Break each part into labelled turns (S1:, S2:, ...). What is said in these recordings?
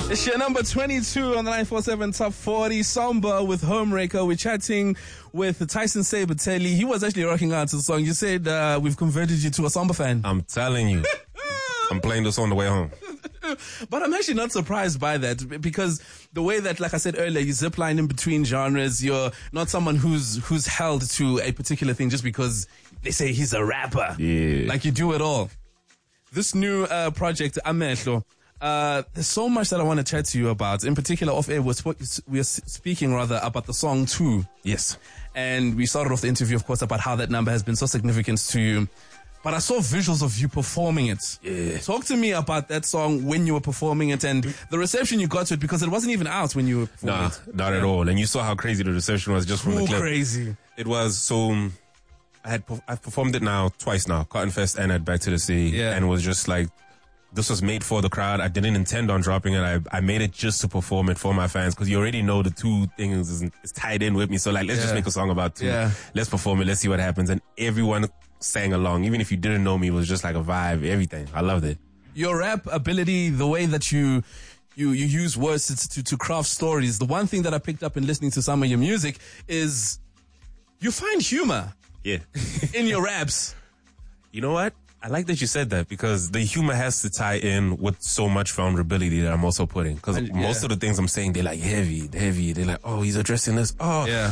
S1: It's your number 22 on the 947 Top 40 Samba with Homewrecker. We're chatting with Tyson Sabatelli. He was actually rocking out to the song. You said we've converted you to a Samba fan.
S2: I'm telling you. I'm playing this on the way home.
S1: But I'm actually not surprised by that, because the way that, like I said earlier, you zipline in between genres. You're not someone who's held to a particular thing just because they say he's a rapper.
S2: Yeah.
S1: Like, you do it all. This new project, Amehlo, there's so much that I want to chat to you about. In particular, off air, we're speaking about the song 2.
S2: Yes.
S1: And we started off the interview, of course, about how that number has been so significant to you. But I saw visuals of you performing it.
S2: Yeah.
S1: Talk to me about that song when you were performing it and the reception you got to it, because it wasn't even out when you were performing it.
S2: Not at all. And you saw how crazy the reception was just from the clip.
S1: Crazy.
S2: It was so... I've performed it now twice now, Cotton Fest and at Back to the City.
S1: Yeah.
S2: And it was just like, this was made for the crowd. I didn't intend on dropping it. I made it just to perform it for my fans, because you already know the two things is tied in with me. So like, let's just make a song about 2.
S1: Yeah.
S2: Let's perform it. Let's see what happens. And everyone sang along. Even if you didn't know me, it was just like a vibe, everything. I loved it.
S1: Your rap ability, the way that you use words to craft stories. The one thing that I picked up in listening to some of your music is you find humor.
S2: Yeah.
S1: In your raps.
S2: You know what? I like that you said that, because the humor has to tie in with so much vulnerability that I'm also putting. Because most of the things I'm saying, they're like heavy. They're like, oh, he's addressing this. Oh,
S1: yeah.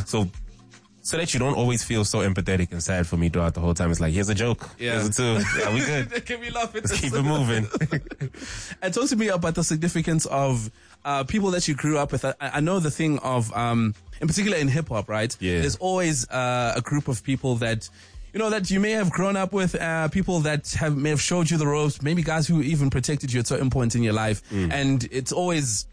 S2: So that you don't always feel so empathetic and sad for me throughout the whole time. It's like, here's a joke.
S1: Yeah.
S2: Here's a 2. Yeah, we good.
S1: Can we laugh at
S2: Let's
S1: this?
S2: keep it moving.
S1: And talk to me about the significance of people that you grew up with. I know the thing of, in particular in hip hop, right?
S2: Yeah.
S1: There's always a group of people that, you know, that you may have grown up with, people that may have showed you the ropes, maybe guys who even protected you at certain points in your life. And it's always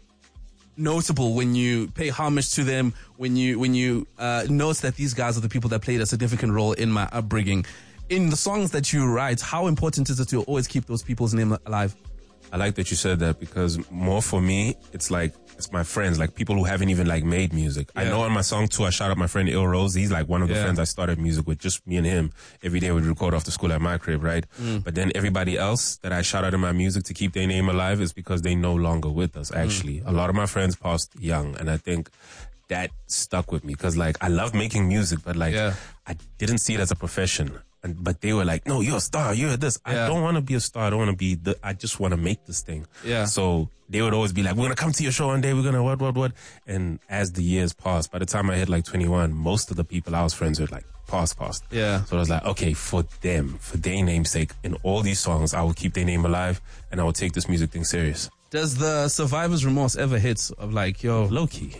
S1: notable when you pay homage to them, when you note that these guys are the people that played a significant role in my upbringing. In the songs that you write, how important is it to always keep those people's name alive?
S2: I like that you said that, because more for me, it's like, it's my friends, like people who haven't even like made music. Yeah. I know on my song 2, I shout out my friend Il Rose. He's like one of the friends I started music with, just me and him. Every day we'd record after school at my crib, right? But then everybody else that I shout out in my music to keep their name alive is because they no longer with us, actually. A lot of my friends passed young, and I think that stuck with me, because like I love making music, but like I didn't see it as a profession. But they were like, no, you're a star, you're this. I don't want to be a star. I don't want to be I just want to make this thing. Yeah. So they would always be like, we're going to come to your show one day. We're going to what. And as the years passed, by the time I hit like 21, most of the people I was friends with like passed. Yeah. So I was like, okay, for them, for their namesake, in all these songs, I will keep their name alive and I will take this music thing serious.
S1: Does the survivor's remorse ever hit of like, yo,
S2: low-key,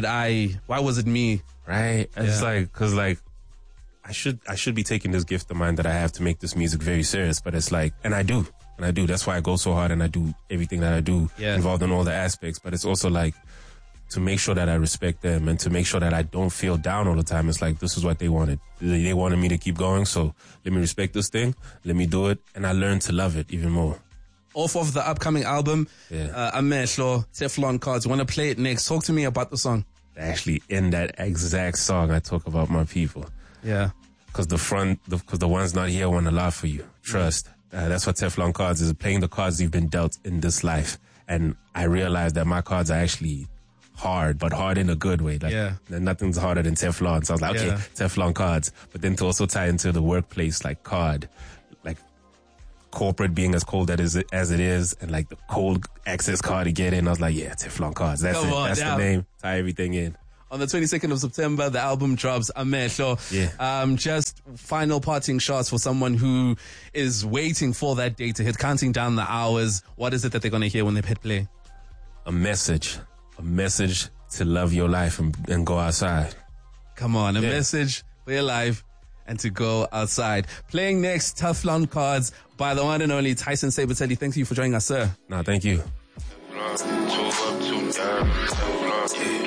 S1: why was it me?
S2: Right? It's like, cause like, I should be taking this gift of mine that I have to make this music very serious, but it's like, and I do. That's why I go so hard and I do everything that I do involved in all the aspects. But it's also like, to make sure that I respect them and to make sure that I don't feel down all the time. It's like, this is what they wanted. They wanted me to keep going. So let me respect this thing. Let me do it. And I learned to love it even more.
S1: Off of the upcoming album, Amehlo, Teflon Cards. Want to play it next? Talk to me about the song.
S2: Actually, in that exact song, I talk about my people.
S1: Yeah.
S2: Because the ones not here want to laugh for you. Trust. That's what Teflon Cards is, playing the cards you've been dealt in this life. And I realized that my cards are actually hard, but hard in a good way. Like, nothing's harder than Teflon. So I was like, okay, Teflon Cards. But then to also tie into the workplace, like card, like corporate being as cold as it is, and like the cold access card to get in. I was like, yeah, Teflon Cards. That's it. That's the name. Tie everything in.
S1: On the 22nd of September, the album drops, Amehlo.
S2: Yeah.
S1: Just final parting shots for someone who is waiting for that day to hit, counting down the hours. What is it that they're going to hear when they hit play?
S2: A message to love your life and go outside.
S1: Come on, a message for your life and to go outside. Playing next, Teflon Cards by the one and only Tyson Sabatelli. Thank you for joining us, sir.
S2: No, thank you.